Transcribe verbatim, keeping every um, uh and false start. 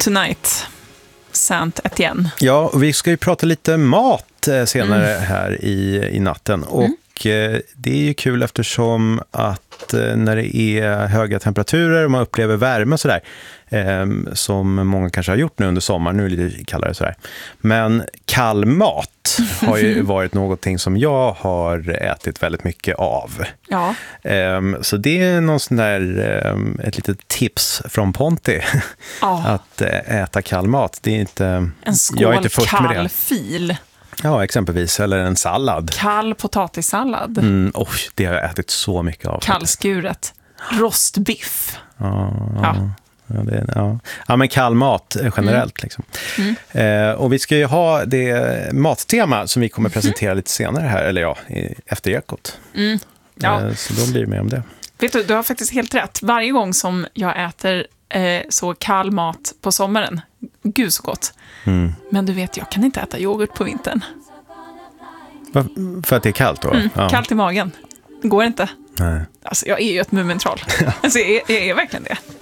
tonight, Saint Etienne. Ja, och vi ska ju prata lite mat eh, senare mm. här i, i natten. Och mm. eh, det är ju kul eftersom att eh, när det är höga temperaturer och man upplever värme och sådär, eh, som många kanske har gjort nu under sommaren, nu är det lite kallare sådär. Men kall mat har ju varit någonting som jag har ätit väldigt mycket av. Ja. Um, så det är någon sån där, um, ett litet tips från Ponti. Oh. Att uh, äta kall mat. Det är inte, en skål jag är inte först kall med det. fil. Ja, exempelvis. Eller en sallad. Kall potatissallad. Mm, oh, det har jag ätit så mycket av. Kallskuret. Rostbiff. Ja, ja. Ja, det, ja. ja, men kall mat generellt. Mm. Liksom. Mm. Eh, och vi ska ju ha det mattema som vi kommer presentera mm. lite senare här, eller ja, i, efter Ekot. Mm. Ja. Eh, så då blir det mer om det. Vet du, du har faktiskt helt rätt. Varje gång som jag äter eh, så kall mat på sommaren, gud så gott. Mm. Men du vet, jag kan inte äta yoghurt på vintern. Va? För att det är kallt då? Mm, ja. Kallt i magen. Det går inte. Nej. Alltså, jag är ju ett mumintroll. Alltså, jag är, jag är verkligen det.